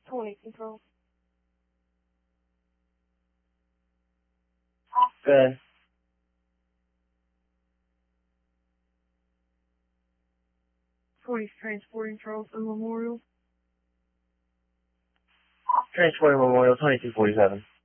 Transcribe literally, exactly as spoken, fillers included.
twenty control. Good. twenty transporting Charleston Memorial. Transporting Memorial, twenty-two forty-seven.